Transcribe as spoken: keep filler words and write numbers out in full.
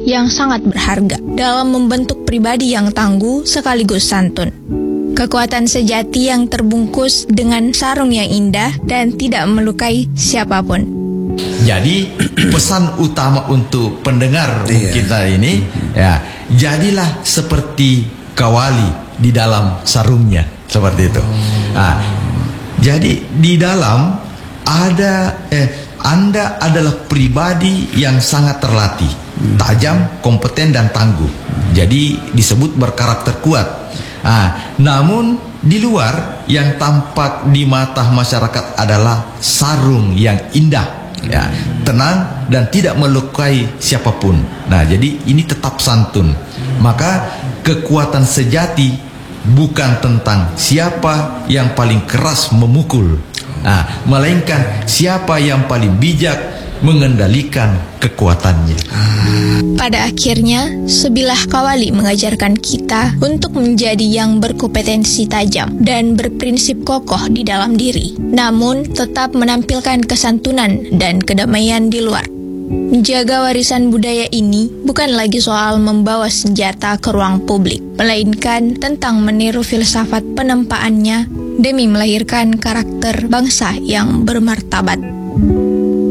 yang sangat berharga dalam membentuk pribadi yang tangguh sekaligus santun. Kekuatan sejati yang terbungkus dengan sarung yang indah dan tidak melukai siapapun. Jadi pesan utama untuk pendengar Iya. kita ini, ya, jadilah seperti kawali di dalam sarungnya, seperti itu. Nah, jadi di dalam ada eh, Anda adalah pribadi yang sangat terlatih, tajam, kompeten dan tangguh. Jadi disebut berkarakter kuat. Nah, namun di luar yang tampak di mata masyarakat adalah sarung yang indah, ya, tenang dan tidak melukai siapapun. Nah, jadi ini tetap santun. Maka kekuatan sejati bukan tentang siapa yang paling keras memukul, nah, melainkan siapa yang paling bijak mengendalikan kekuatannya. Pada akhirnya, sebilah kawali mengajarkan kita untuk menjadi yang berkompetensi tajam dan berprinsip kokoh di dalam diri, namun tetap menampilkan kesantunan dan kedamaian di luar. Menjaga warisan budaya ini bukan lagi soal membawa senjata ke ruang publik, melainkan tentang meniru filsafat penempaannya demi melahirkan karakter bangsa yang bermartabat.